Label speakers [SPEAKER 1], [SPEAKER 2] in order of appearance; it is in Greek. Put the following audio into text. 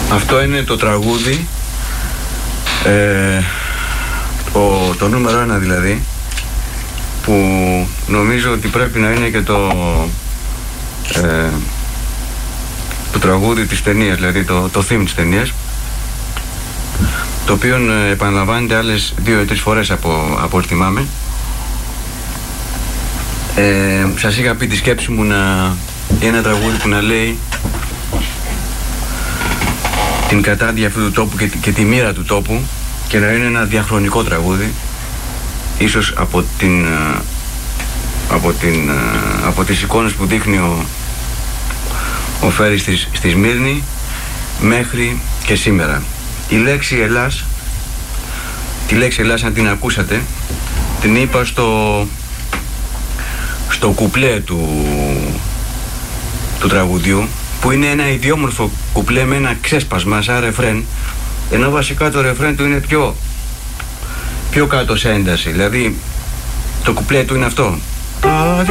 [SPEAKER 1] Αυτό είναι το τραγούδι, το νούμερο 1 δηλαδή, που νομίζω ότι πρέπει να είναι και το τραγούδι της ταινίας, δηλαδή το theme της ταινίας, το οποίο επαναλαμβάνεται άλλες 2 ή 3 φορές από ό,τι θυμάμαι. Σας είχα πει τη σκέψη μου για ένα τραγούδι που να λέει την κατάδια αυτού του τόπου και τη μοίρα του τόπου, και να είναι ένα διαχρονικό τραγούδι, ίσως από τις εικόνες που δείχνει ο Φέρης στη Σμύρνη μέχρι και σήμερα. Η λέξη Ελλάς, τη λέξη Ελλάς, αν την ακούσατε, την είπα στο κουπλέ του τραγουδιού, που είναι ένα ιδιόμορφο κουπλέ με ένα ξέσπασμα σαν ρεφρέν, ενώ βασικά το ρεφρέν του είναι πιο κάτω σε ένταση, δηλαδή το κουπλέ του είναι αυτό.